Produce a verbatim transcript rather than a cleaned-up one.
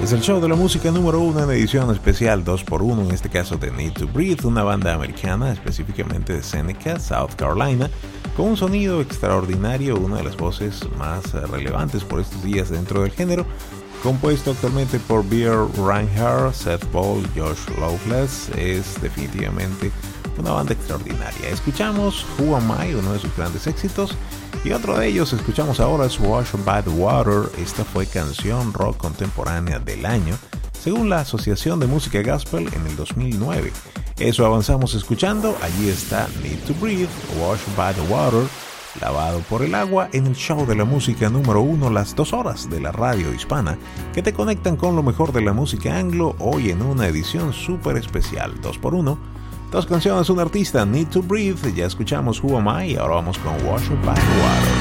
Es el show de la música número uno en edición especial dos por uno, en este caso de Need to Breathe, una banda americana, específicamente de Seneca, South Carolina, con un sonido extraordinario, una de las voces más relevantes por estos días dentro del género, compuesto actualmente por Bear Reinhardt, Seth Paul, Josh Loveless. Es definitivamente una banda extraordinaria. Escuchamos Who Am I, uno de sus grandes éxitos, y otro de ellos escuchamos ahora es Washed by the Water. Esta fue canción rock contemporánea del año, según la Asociación de Música Gospel en el dos mil nueve. Eso avanzamos escuchando. Allí está Need to Breathe, Washed by the Water, lavado por el agua, en el show de la música número uno, las dos horas de la radio hispana que te conectan con lo mejor de la música anglo, hoy en una edición súper especial, dos por uno. Dos canciones, un artista, Need to Breathe. Ya escuchamos Who Am I y ahora vamos con Washed by the Water.